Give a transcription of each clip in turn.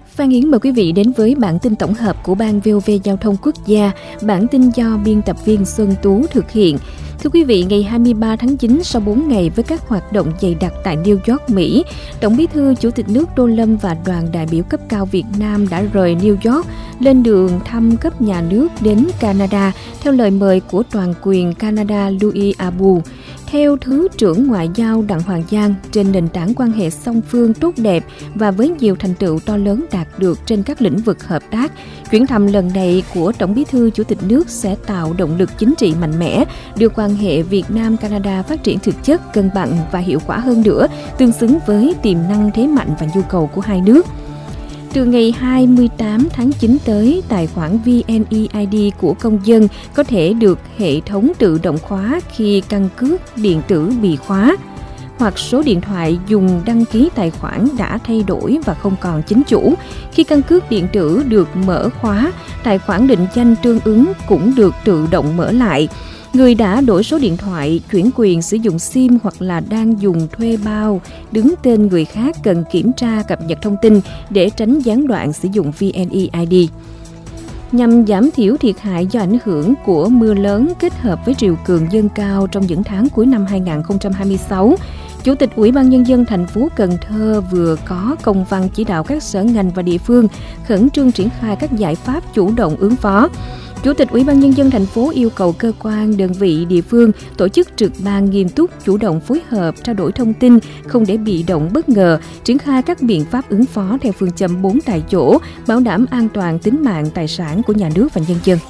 Phan Yến mời quý vị đến với bản tin tổng hợp của Ban VOV Giao thông Quốc gia. Bản tin do biên tập viên Xuân Tú thực hiện. Thưa quý vị, ngày 23 tháng 9, sau 4 ngày với các hoạt động dày đặc tại New York, Mỹ, Tổng Bí thư Chủ tịch nước Tô Lâm và đoàn đại biểu cấp cao Việt Nam đã rời New York lên đường thăm cấp nhà nước đến Canada theo lời mời của toàn quyền Canada Louis Arbour. Theo Thứ trưởng Ngoại giao Đặng Hoàng Giang, trên nền tảng quan hệ song phương tốt đẹp và với nhiều thành tựu to lớn đạt được trên các lĩnh vực hợp tác, chuyến thăm lần này của Tổng Bí thư Chủ tịch nước sẽ tạo động lực chính trị mạnh mẽ, đưa quan hệ Việt Nam-Canada phát triển thực chất, cân bằng và hiệu quả hơn nữa, tương xứng với tiềm năng, thế mạnh và nhu cầu của hai nước. Từ ngày 28 tháng 9 tới, tài khoản VNeID của công dân có thể được hệ thống tự động khóa khi căn cước điện tử bị khóa, hoặc số điện thoại dùng đăng ký tài khoản đã thay đổi và không còn chính chủ. Khi căn cước điện tử được mở khóa, tài khoản định danh tương ứng cũng được tự động mở lại. Người đã đổi số điện thoại, chuyển quyền sử dụng SIM hoặc là đang dùng thuê bao đứng tên người khác cần kiểm tra cập nhật thông tin để tránh gián đoạn sử dụng VNeID. Nhằm giảm thiểu thiệt hại do ảnh hưởng của mưa lớn kết hợp với triều cường dâng cao trong những tháng cuối năm 2026, Chủ tịch Ủy ban Nhân dân thành phố Cần Thơ vừa có công văn chỉ đạo các sở ngành và địa phương khẩn trương triển khai các giải pháp chủ động ứng phó. Chủ tịch Ủy ban Nhân dân thành phố yêu cầu cơ quan, đơn vị, địa phương tổ chức trực ban nghiêm túc, chủ động phối hợp, trao đổi thông tin, không để bị động bất ngờ, triển khai các biện pháp ứng phó theo phương châm 4 tại chỗ, bảo đảm an toàn tính mạng, tài sản của nhà nước và nhân dân.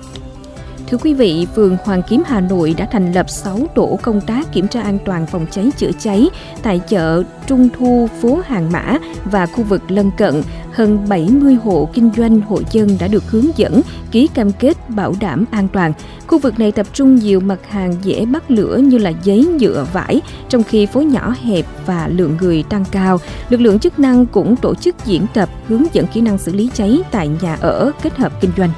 Thưa quý vị, phường Hoàng Kiếm Hà Nội đã thành lập 6 tổ công tác kiểm tra an toàn phòng cháy chữa cháy tại chợ Trung Thu, phố Hàng Mã và khu vực lân cận. Hơn 70 hộ kinh doanh, hộ dân đã được hướng dẫn, ký cam kết bảo đảm an toàn. Khu vực này tập trung nhiều mặt hàng dễ bắt lửa như là giấy, nhựa, vải, trong khi phố nhỏ hẹp và lượng người tăng cao. Lực lượng chức năng cũng tổ chức diễn tập, hướng dẫn kỹ năng xử lý cháy tại nhà ở kết hợp kinh doanh.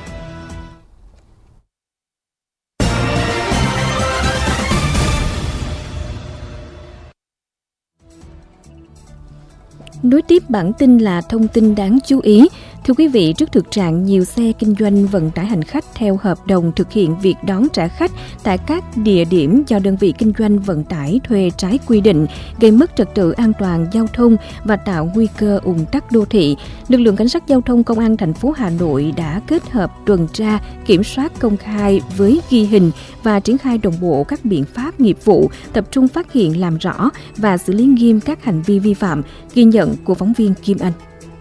Nối tiếp bản tin là thông tin đáng chú ý. Thưa quý vị, trước thực trạng nhiều xe kinh doanh vận tải hành khách theo hợp đồng thực hiện việc đón trả khách tại các địa điểm do đơn vị kinh doanh vận tải thuê trái quy định, gây mất trật tự an toàn giao thông và tạo nguy cơ ùn tắc đô thị, lực lượng cảnh sát giao thông công an thành phố Hà Nội đã kết hợp tuần tra, kiểm soát công khai với ghi hình và triển khai đồng bộ các biện pháp nghiệp vụ, tập trung phát hiện, làm rõ và xử lý nghiêm các hành vi vi phạm, ghi nhận của phóng viên Kim Anh.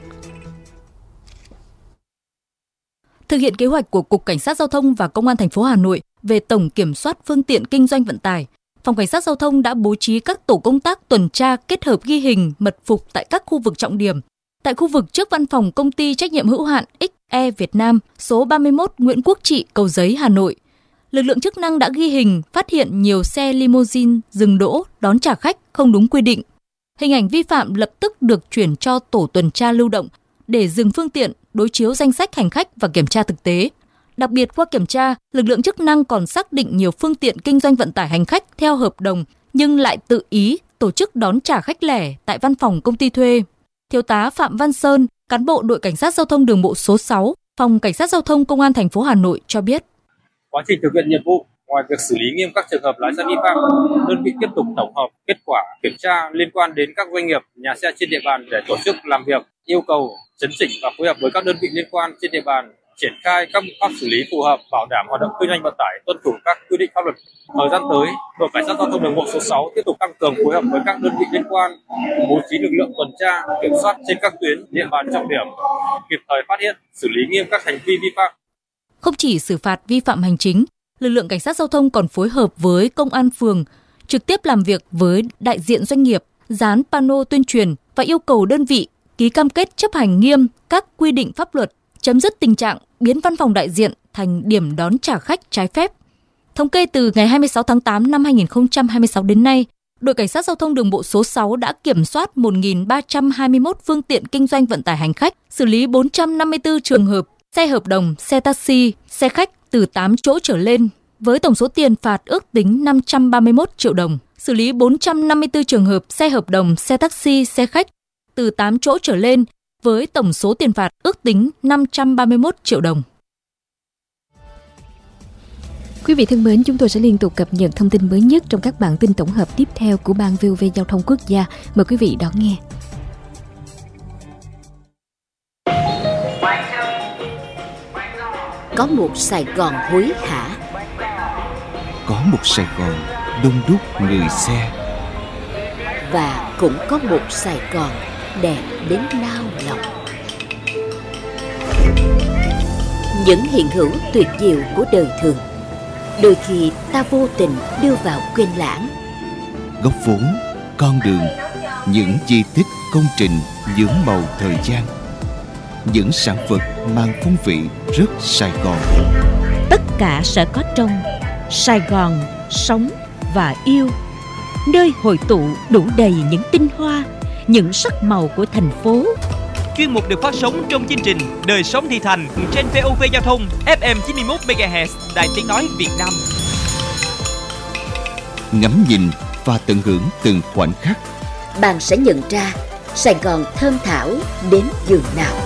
Thực hiện kế hoạch của Cục Cảnh sát Giao thông và Công an thành phố Hà Nội về tổng kiểm soát phương tiện kinh doanh vận tải, Phòng Cảnh sát Giao thông đã bố trí các tổ công tác tuần tra kết hợp ghi hình, mật phục tại các khu vực trọng điểm. Tại khu vực trước văn phòng công ty trách nhiệm hữu hạn XE Việt Nam, số 31 Nguyễn Quốc Trị, Cầu Giấy, Hà Nội, lực lượng chức năng đã ghi hình phát hiện nhiều xe limousine dừng đỗ đón trả khách không đúng quy định. Hình ảnh vi phạm lập tức được chuyển cho tổ tuần tra lưu động để dừng phương tiện, đối chiếu danh sách hành khách và kiểm tra thực tế. Đặc biệt qua kiểm tra, lực lượng chức năng còn xác định nhiều phương tiện kinh doanh vận tải hành khách theo hợp đồng nhưng lại tự ý tổ chức đón trả khách lẻ tại văn phòng công ty thuê. Thiếu tá Phạm Văn Sơn, cán bộ đội Cảnh sát Giao thông đường bộ số 6, Phòng Cảnh sát Giao thông Công an thành phố Hà Nội cho biết. Quá trình thực hiện nhiệm vụ, ngoài việc xử lý nghiêm các trường hợp lái xe vi phạm, đơn vị tiếp tục tổng hợp kết quả kiểm tra liên quan đến các doanh nghiệp, nhà xe trên địa bàn để tổ chức làm việc, yêu cầu chấn chỉnh và phối hợp với các đơn vị liên quan trên địa bàn triển khai các biện pháp xử lý phù hợp, bảo đảm hoạt động kinh doanh vận tải tuân thủ các quy định pháp luật. Thời gian tới, đội Cảnh sát Giao thông đường bộ số 6 tiếp tục tăng cường phối hợp với các đơn vị liên quan, bố trí lực lượng tuần tra, kiểm soát trên các tuyến địa bàn trọng điểm, kịp thời phát hiện, xử lý nghiêm các hành vi vi phạm. Không chỉ xử phạt vi phạm hành chính, lực lượng Cảnh sát Giao thông còn phối hợp với công an phường, trực tiếp làm việc với đại diện doanh nghiệp, dán pano tuyên truyền và yêu cầu đơn vị ký cam kết chấp hành nghiêm các quy định pháp luật, chấm dứt tình trạng biến văn phòng đại diện thành điểm đón trả khách trái phép. Thống kê từ ngày 26 tháng 8 năm 2026 đến nay, đội Cảnh sát Giao thông đường bộ số 6 đã kiểm soát 1.321 phương tiện kinh doanh vận tải hành khách, xử lý 454 trường hợp xe hợp đồng, xe taxi, xe khách từ 8 chỗ trở lên, với tổng số tiền phạt ước tính 531 triệu đồng, xử lý 454 trường hợp xe hợp đồng, xe taxi, xe khách từ 8 chỗ trở lên với tổng số tiền phạt ước tính 531 triệu đồng. Quý vị thân mến, chúng tôi sẽ liên tục cập nhật thông tin mới nhất trong các bản tin tổng hợp tiếp theo của Ban VOV Giao thông Quốc gia. Mời quý vị đón nghe. Có một Sài Gòn hối hả, có một Sài Gòn đông đúc người xe, và cũng có một Sài Gòn đẹp đến nao lòng. Những hiện hữu tuyệt diệu của đời thường, đôi khi ta vô tình đưa vào quên lãng. góc phố, con đường, những di tích công trình nhuốm màu thời gian, những sản vật mang phong vị rất Sài Gòn. Tất cả sẽ có trong Sài Gòn sống và yêu, nơi hội tụ đủ đầy những tinh hoa, những sắc màu của thành phố. Chuyên mục được phát sóng trong chương trình Đời sống thị thành trên VOV Giao thông FM 91 MHz Đài Tiếng nói Việt Nam. Ngắm nhìn và tận hưởng từng khoảnh khắc, Bạn sẽ nhận ra Sài Gòn thơm thảo đến giường nào.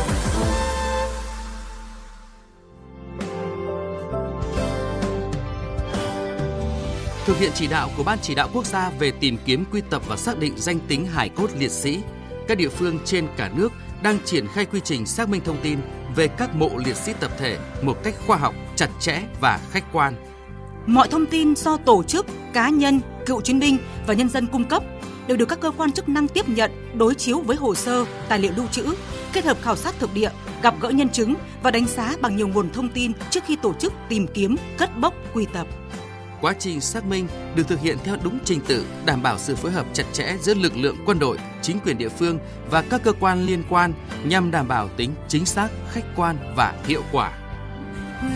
Thực hiện chỉ đạo của Ban Chỉ đạo Quốc gia về tìm kiếm, quy tập và xác định danh tính hài cốt liệt sĩ, các địa phương trên cả nước đang triển khai quy trình xác minh thông tin về các mộ liệt sĩ tập thể một cách khoa học, chặt chẽ và khách quan. Mọi thông tin do tổ chức, cá nhân, cựu chiến binh và nhân dân cung cấp đều được các cơ quan chức năng tiếp nhận, đối chiếu với hồ sơ, tài liệu lưu trữ, kết hợp khảo sát thực địa, gặp gỡ nhân chứng và đánh giá bằng nhiều nguồn thông tin trước khi tổ chức tìm kiếm, cất bốc, quy tập. Quá trình xác minh được thực hiện theo đúng trình tự, đảm bảo sự phối hợp chặt chẽ giữa lực lượng quân đội, chính quyền địa phương và các cơ quan liên quan nhằm đảm bảo tính chính xác, khách quan và hiệu quả.